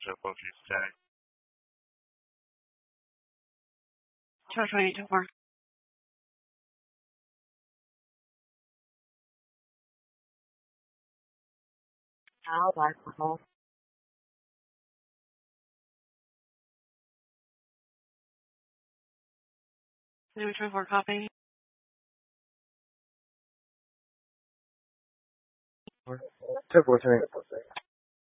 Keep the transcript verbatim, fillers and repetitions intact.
这过去在就说一句话。好，来，好。Can you return for coffee? 这不是那个